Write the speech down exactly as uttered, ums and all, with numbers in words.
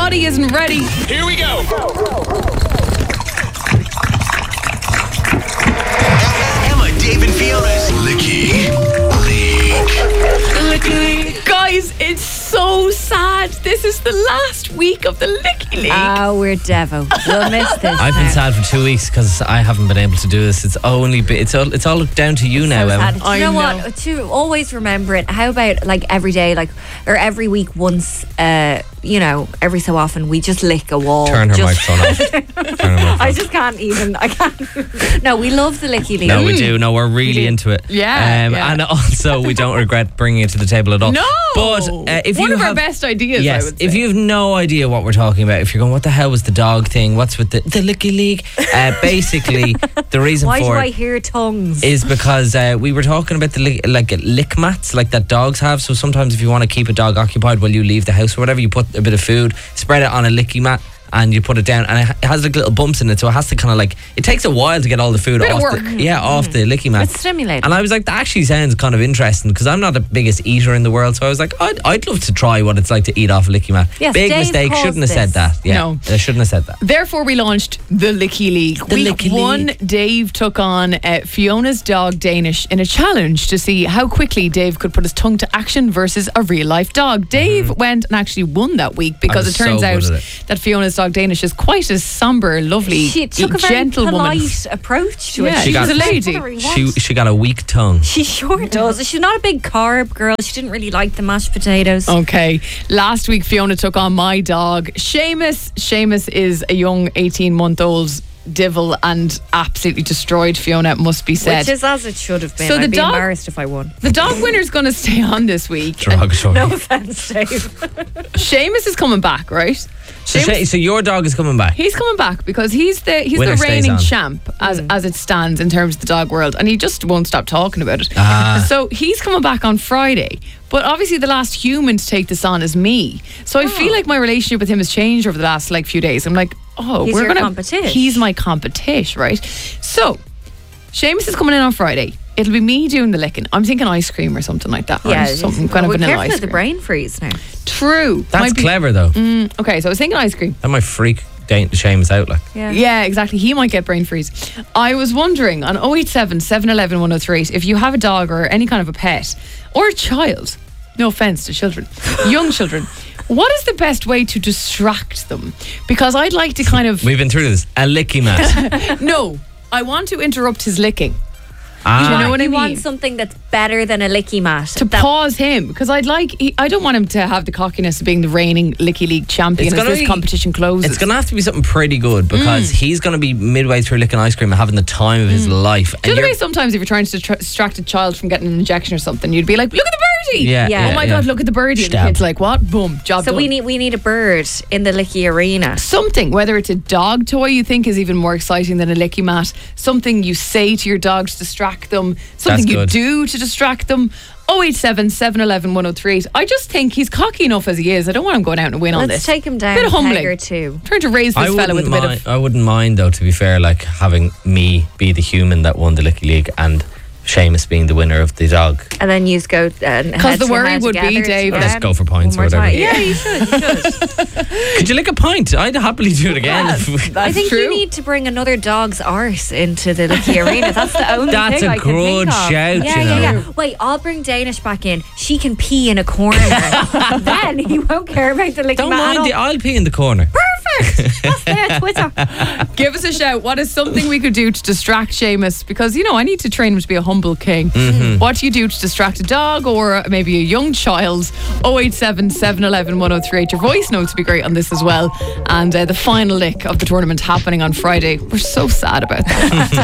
body isn't ready. Here we go. Emma, Dave and Fiona's Licky League. Guys, it's so sad. This is the last week of the Licky League. Oh, we're Devo. We'll miss this. I've been now. sad for two weeks because I haven't been able to do this. It's only be, it's all it's all down to you now, So Emma. sad. Do I you know, know. what? To always remember it. How about like every day, like or every week, once, uh, you know, every so often, we just lick a wall. Turn her Just- microphone off. Turn her microphone I off. just can't even. I can't. No, we love the Licky League. No, we do. No, we're really into it. Yeah, Um, yeah. And also, we don't regret bringing it to the table at all. No. But uh, if One you of have, our best ideas, yes, I would say. if you have no idea what we're talking about, if you're going, what the hell was the dog thing? What's with the, the Licky League? Uh, basically, the reason Why do for I it hear tongues? is because uh, we were talking about the li- like lick mats like that dogs have. So sometimes if you want to keep a dog occupied while you leave the house or whatever, you put a bit of food, spread it on a licky mat, and you put it down, and it has like little bumps in it, so it has to kind of like, it takes a while to get all the food Bit of off work. the, yeah off the licky mat. It's stimulating. And I was like, that actually sounds kind of interesting because I'm not the biggest eater in the world, so I was like, I'd, I'd love to try what it's like to eat off a licky mat. Yes, Big Dave mistake, caused shouldn't have said this. that. Yeah, No. I shouldn't have said that. Therefore, we launched the Licky League. The Week Licky one, League. Dave took on uh, Fiona's dog Danish in a challenge to see how quickly Dave could put his tongue to action versus a real life dog. Dave went and actually won that week because was it turns so out good at it. that Fiona's dog Danish is quite a sombre, lovely, She took a very gentle woman. polite approach to Yeah, it. she was a lady. She she got a weak tongue. She sure does. She's not a big carb girl. She didn't really like the mashed potatoes. Okay. Last week, Fiona took on my dog, Seamus. Seamus is a young eighteen-month-old divil and absolutely destroyed Fiona, it must be said. Which is as it should have been. So the I'd be dog- embarrassed if I won. The dog winner's going to stay on this week. Derogatory. No offence, Dave. Seamus is coming back, right? So, Seamus- Shay- so your dog is coming back. He's coming back because he's the he's Winner the stays reigning on. champ as as it stands in terms of the dog world, and he just won't stop talking about it. Ah. So he's coming back on Friday. But obviously, the last human to take this on is me. So I feel like my relationship with him has changed over the last like few days. I'm like, oh, He's we're your gonna. competition. He's my competition, right? So Seamus is coming in on Friday. It'll be me doing the licking. I'm thinking ice cream or something like that. Yeah, or something kind well, of we're vanilla careful ice of the cream. brain freeze now. True. That's Might be- clever though. Mm, okay, so I was thinking ice cream. That might freak Dan- Seamus out like. Yeah. Yeah, exactly. He might get brain freeze. I was wondering on oh eight seven, seven one one, one oh three eight if you have a dog or any kind of a pet or a child, no offence to children, young children, what is the best way to distract them? Because I'd like to kind of... We've been through this. A licky mat. No, I want to interrupt his licking. Ah. Do you know what I you mean? want something that's better than a licky mat. To That- pause him, because I'd like, he, I don't want him to have the cockiness of being the reigning Licky League champion It's as gonna this be- competition closes. It's going to have to be something pretty good because Mm. he's going to be midway through licking ice cream and having the time of his life. Do And you know the you're- way sometimes if you're trying to distra- distract a child from getting an injection or something, you'd be like, look at the birdie! Yeah, Yeah. Oh my yeah. God, look at the birdie. And the Stab. kid's like, what? Boom, job So done. we need we need a bird in the licky arena. Something, whether it's a dog toy you think is even more exciting than a licky mat, something you say to your dog to distract them, something That's you good. do to distract them. oh eight seven, seven one one, one oh three eight. I just think he's cocky enough as he is. I don't want him going out and win on Let's this. take him down Bit a of humbling. peg or two. Trying to raise I this fella with wouldn't, a bit mind, of... I wouldn't mind though, to be fair, like having me be the human that won the Licky League and Seamus being the winner of the dog. And then you go and Because the worry would be, Dave, Let's go for points or whatever. Yeah, you should. You should. Could you lick a pint? I'd happily do it again. I think true. you need to bring another dog's arse into the licky arena. That's the only That's thing a I can good think of. shout, Yeah, you yeah, know. yeah. Wait, I'll bring Danish back in. She can pee in a corner. Then he won't care about the licky Don't mat at mind all. the, I'll pee in the corner. Perfect. That's there, Twitter. Give us a shout. What is something we could do to distract Seamus? Because, you know, I need to train him to be a humble king. Mm-hmm. What do you do to distract a dog or maybe a young child? oh eight seven, seven one one, one oh three eight. Your voice notes would be great on this as well. And uh, the final lick of the tournament happening on Friday. We're so sad about that.